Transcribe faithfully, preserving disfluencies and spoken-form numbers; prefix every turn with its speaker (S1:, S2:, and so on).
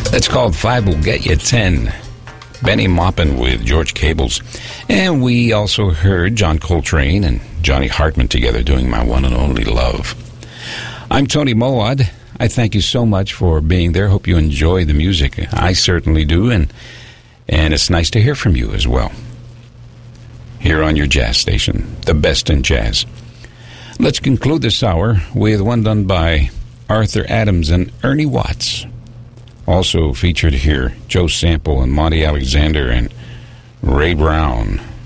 S1: That's called Five Will Get You Ten. Benny Maupin with George Cables. And we also heard John Coltrane and Johnny Hartman together doing My One and Only Love. I'm Tony Moad. I thank you so much for being there. Hope you enjoy the music. I certainly do, and and it's nice to hear from you as well. Here on your jazz station, the best in jazz. Let's conclude this hour with one done by Arthur Adams and Ernie Watts. Also featured here, Joe Sample and Monty Alexander and Ray Brown.